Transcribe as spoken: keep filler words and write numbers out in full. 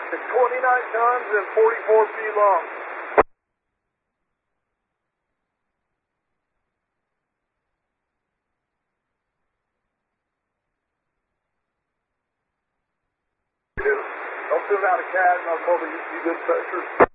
It's twenty-nine tons and forty-four feet long. Don't send out a cat and I'll cover you see good pressure.